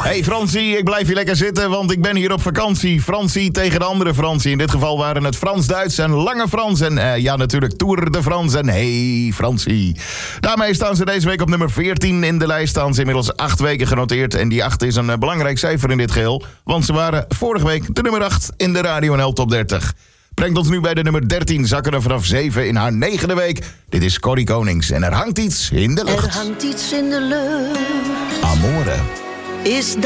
Hey Fransie, ik blijf hier lekker zitten, want ik ben hier op vakantie. Fransie tegen de andere Fransie. In dit geval waren het Frans-Duits en Lange Frans. En ja, natuurlijk Tour de France. En hey Fransie. Daarmee staan ze deze week op nummer 14 in de lijst. Staan ze inmiddels 8 weken genoteerd. En die 8 is een belangrijk cijfer in dit geheel. Want ze waren vorige week de nummer 8 in de Radio NL Top 30. Brengt ons nu bij de nummer 13, zakken er vanaf 7 in haar 9e week. Dit is Corrie Konings en er hangt iets in de lucht. Er hangt iets in de lucht. Amore. Is